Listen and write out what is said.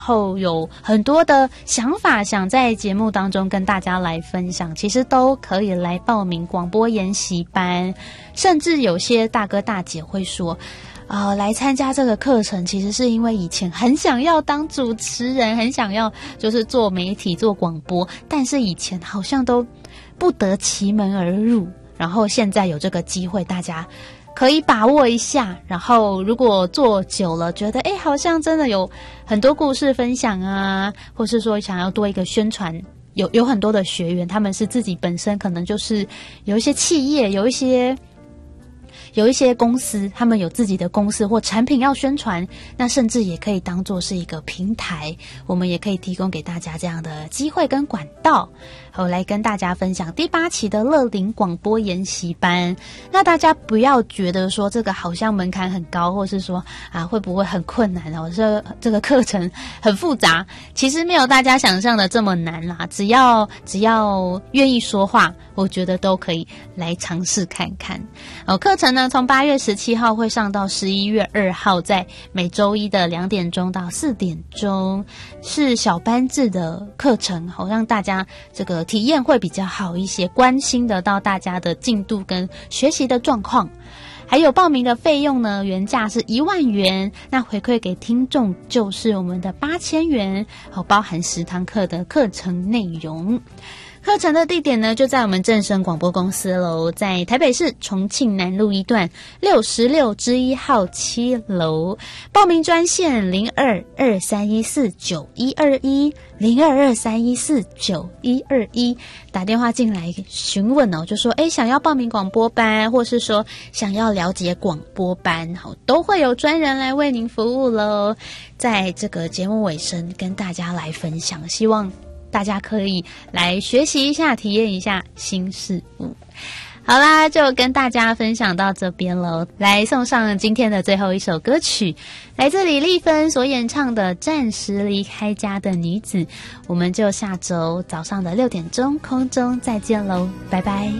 后有很多的想法想在节目当中跟大家来分享，其实都可以来报名广播研习班。甚至有些大哥大姐会说来参加这个课程其实是因为以前很想要当主持人，很想要就是做媒体做广播，但是以前好像都不得其门而入，然后现在有这个机会大家可以把握一下，然后如果做久了觉得好像真的有很多故事分享啊，或是说想要多一个宣传，有很多的学员他们是自己本身可能就是有一些企业有一些公司，他们有自己的公司或产品要宣传，那甚至也可以当作是一个平台，我们也可以提供给大家这样的机会跟管道。好，来跟大家分享第8期的乐龄广播研习班。那大家不要觉得说这个好像门槛很高，或是说会不会很困难哦，这个课程很复杂，其实没有大家想象的这么难啦，只要愿意说话，我觉得都可以来尝试看看。课程呢从8月17号会上到11月2号，在每周一的2点钟到4点钟，是小班制的课程，好让大家这个体验会比较好一些，关心得到大家的进度跟学习的状况。还有报名的费用呢，原价是1万元，那回馈给听众就是我们的8000元，包含10堂课的课程内容。课程的地点呢就在我们正声广播公司楼，在台北市重庆南路1段66-1号7楼。报名专线0223149121 0223149121，打电话进来询问就说想要报名广播班，或是说想要了解广播班，都会有专人来为您服务咯。在这个节目尾声跟大家来分享，希望大家可以来学习一下，体验一下新事物。好啦，就跟大家分享到这边了，来送上今天的最后一首歌曲，来自李丽芬所演唱的《暂时离开家的女子》。我们就下周早上的6点钟空中再见喽，拜拜。